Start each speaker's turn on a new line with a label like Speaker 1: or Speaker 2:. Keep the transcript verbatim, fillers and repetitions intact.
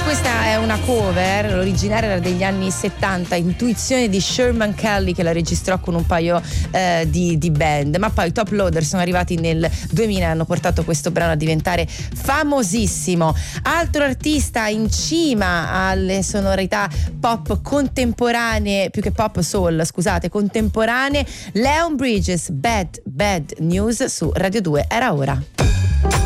Speaker 1: Questa è una cover, l'originale era degli anni settanta, Intuizione di Sherman Kelly, che la registrò con un paio eh, di, di band, ma poi i Top Loader sono arrivati nel duemila e hanno portato questo brano a diventare famosissimo. Altro artista in cima alle sonorità pop contemporanee, più che pop soul, scusate, contemporanee, Leon Bridges, Bad Bad News su Radio due. Era ora.